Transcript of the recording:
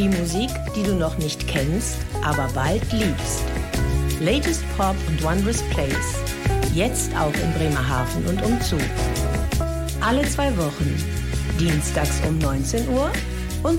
Die Musik, die du noch nicht kennst, aber bald liebst. Latest Pop und Wondrous Place. Jetzt auch in Bremerhaven und umzu. Alle 2 Wochen. Dienstags um 19 Uhr